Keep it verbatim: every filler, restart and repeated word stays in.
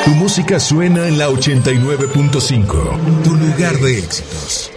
Tu música suena en la ochenta y nueve punto cinco. Tu lugar de éxitos.